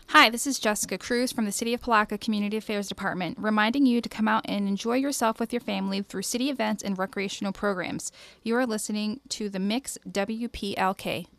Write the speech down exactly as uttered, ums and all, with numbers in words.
Hi, this is Jessica Cruz from the City of Palaca Community Affairs Department, reminding you to come out and enjoy yourself with your family through city events and recreational programs. You are listening to the Mix W P L K.